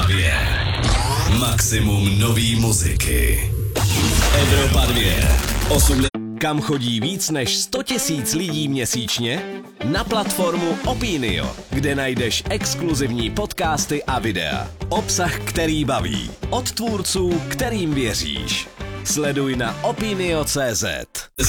2. Maximum nový muziky. Evropa 2. Kam chodí víc než 100 000 lidí měsíčně? Na platformu Opinio, kde najdeš exkluzivní podcasty a videa. Obsah, který baví. Od tvůrců, kterým věříš. Sleduj na opinio.cz.